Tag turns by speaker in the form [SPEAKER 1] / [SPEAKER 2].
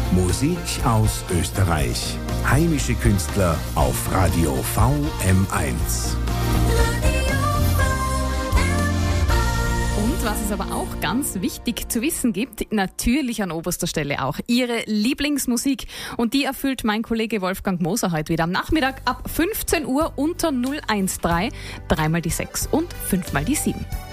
[SPEAKER 1] Musik aus Österreich. Heimische Künstler auf Radio VM1.
[SPEAKER 2] Und was es aber auch ganz wichtig zu wissen gibt, natürlich an oberster Stelle auch Ihre Lieblingsmusik. Und die erfüllt mein Kollege Wolfgang Moser heute wieder am Nachmittag ab 15 Uhr unter 013, 3 mal die 6 und 5 mal die 7.